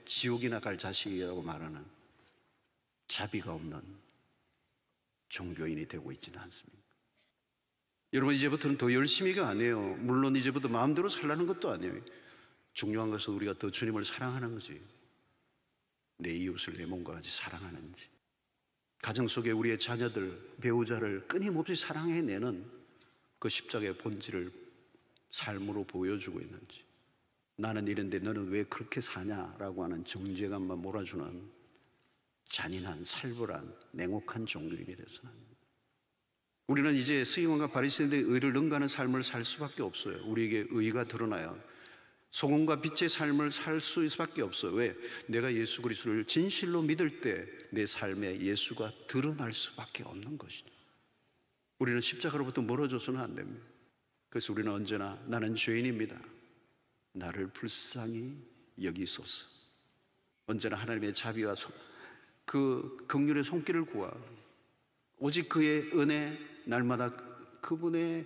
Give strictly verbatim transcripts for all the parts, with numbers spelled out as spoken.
지옥이나 갈 자식이라고 말하는 자비가 없는 종교인이 되고 있지는 않습니까? 여러분, 이제부터는 더 열심히가 아니에요. 물론 이제부터 마음대로 살라는 것도 아니에요. 중요한 것은 우리가 더 주님을 사랑하는 거지. 내 이웃을 내 몸과 같이 사랑하는지, 가정 속에 우리의 자녀들, 배우자를 끊임없이 사랑해내는 그 십자가의 본질을 삶으로 보여주고 있는지, 나는 이런데 너는 왜 그렇게 사냐라고 하는 정죄감만 몰아주는 잔인한 살벌한 냉혹한 종교인이 되서는 안 됩니다. 우리는 이제 서기관과 바리새인들의 의를 능가하는 삶을 살 수밖에 없어요. 우리에게 의가 드러나요. 소금과 빛의 삶을 살 수밖에 없어요. 왜? 내가 예수 그리스도를 진실로 믿을 때 내 삶에 예수가 드러날 수밖에 없는 것이죠. 우리는 십자가로부터 멀어져서는 안 됩니다. 그래서 우리는 언제나 나는 죄인입니다, 나를 불쌍히 여기소서. 언제나 하나님의 자비와 그 긍휼의 손길을 구하, 오직 그의 은혜, 날마다 그분의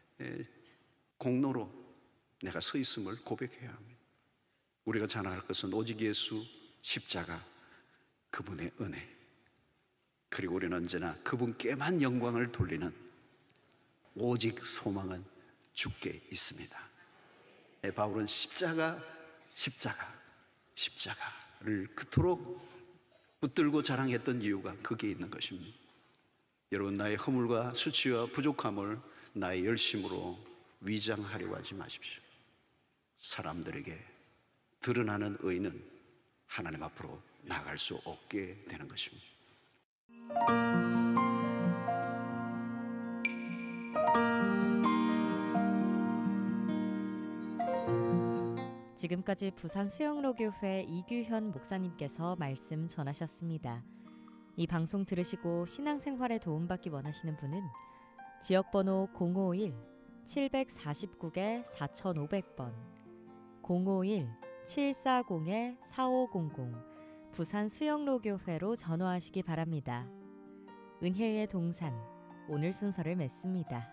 공로로 내가 서 있음을 고백해야 합니다. 우리가 자랑할 것은 오직 예수, 십자가, 그분의 은혜, 그리고 우리는 언제나 그분께만 영광을 돌리는 오직 소망은 주께 있습니다. 바울은 십자가, 십자가, 십자가를 그토록 붙들고 자랑했던 이유가 거기에 있는 것입니다. 여러분, 나의 허물과 수치와 부족함을 나의 열심으로 위장하려고 하지 마십시오. 사람들에게 드러나는 의는 하나님 앞으로 나갈 수 없게 되는 것입니다. 지금까지 부산 수영로교회 이규현 목사님께서 말씀 전하셨습니다. 이 방송 들으시고 신앙생활에 도움받기 원하시는 분은 지역번호 공오일 칠사구 사오공공 번, 공오일 칠사공 사오공공 부산 수영로교회로 전화하시기 바랍니다. 은혜의 동산, 오늘 순서를 맺습니다.